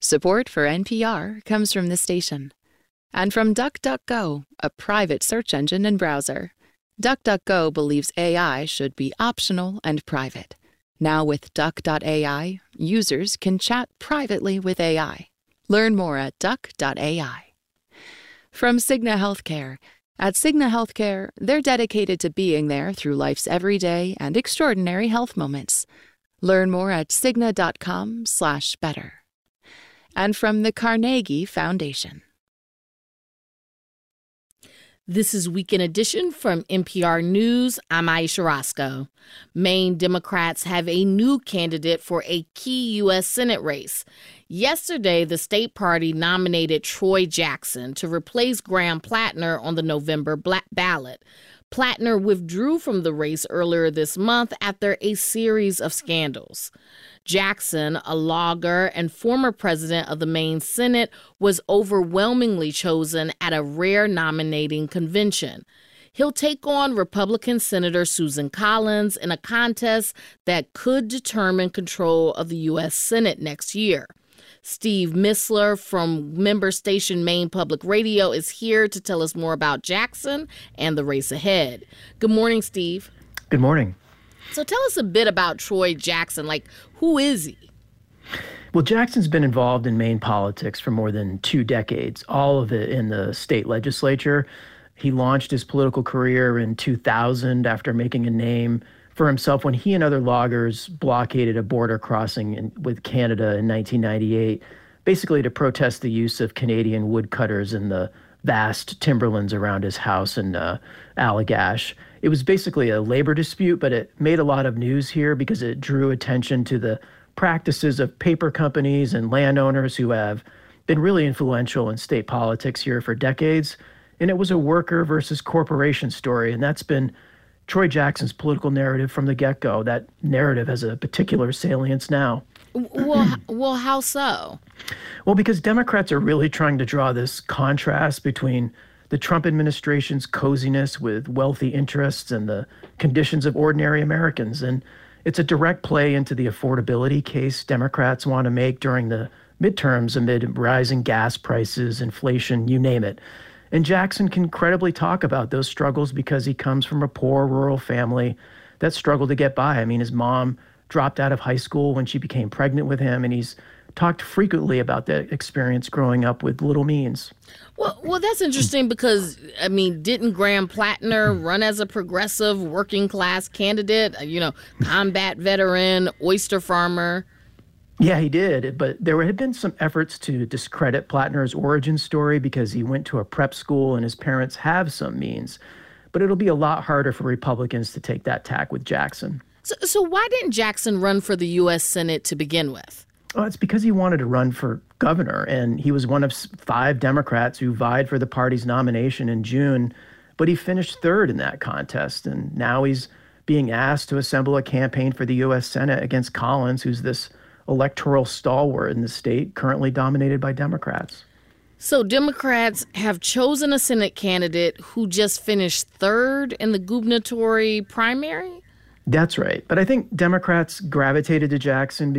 Support for NPR comes from the station. And from DuckDuckGo, a private search engine and browser. DuckDuckGo believes AI should be optional and private. Now with Duck.ai, users can chat privately with AI. Learn more at Duck.ai. From Cigna Healthcare. At Cigna Healthcare, they're dedicated to being there through life's everyday and extraordinary health moments. Learn more at Cigna.com/better. And from the Carnegie Foundation. This is Weekend Edition from NPR News. I'm Aisha Roscoe. Maine Democrats have a new candidate for a key U.S. Senate race. Yesterday, the state party nominated Troy Jackson to replace Graham Plattner on the November ballot. Plattner withdrew from the race earlier this month after a series of scandals. Jackson, a lawyer and former president of the Maine Senate, was overwhelmingly chosen at a rare nominating convention. He'll take on Republican Senator Susan Collins in a contest that could determine control of the U.S. Senate next year. Steve Missler from member station Maine Public Radio is here to tell us more about Jackson and the race ahead. Good morning, Steve. Good morning. So tell us a bit about Troy Jackson. Who is he? Well, Jackson's been involved in Maine politics for more than 2 decades, all of it in the state legislature. He launched his political career in 2000 after making a name for himself when he and other loggers blockaded a border crossing with Canada in 1998, basically to protest the use of Canadian woodcutters in the vast timberlands around his house in Allagash. It was basically a labor dispute, but it made a lot of news here because it drew attention to the practices of paper companies and landowners who have been really influential in state politics here for decades. And it was a worker versus corporation story, and that's been Troy Jackson's political narrative from the get-go. That narrative has a particular salience now. Well, how so? Well, because Democrats are really trying to draw this contrast between the Trump administration's coziness with wealthy interests and the conditions of ordinary Americans. And it's a direct play into the affordability case Democrats want to make during the midterms amid rising gas prices, inflation, you name it. And Jackson can credibly talk about those struggles because he comes from a poor rural family that struggled to get by. I mean, his mom dropped out of high school when she became pregnant with him, and he's talked frequently about that experience growing up with little means. Well, that's interesting because, didn't Graham Plattner run as a progressive working class candidate? Combat veteran, oyster farmer. Yeah, he did. But there had been some efforts to discredit Plattner's origin story because he went to a prep school and his parents have some means. But it'll be a lot harder for Republicans to take that tack with Jackson. So why didn't Jackson run for the U.S. Senate to begin with? Well, it's because he wanted to run for governor, and he was one of 5 Democrats who vied for the party's nomination in June, but he finished 3rd in that contest, and now he's being asked to assemble a campaign for the U.S. Senate against Collins, who's this electoral stalwart in the state currently dominated by Democrats. So Democrats have chosen a Senate candidate who just finished 3rd in the gubernatorial primary? That's right. But I think Democrats gravitated to Jackson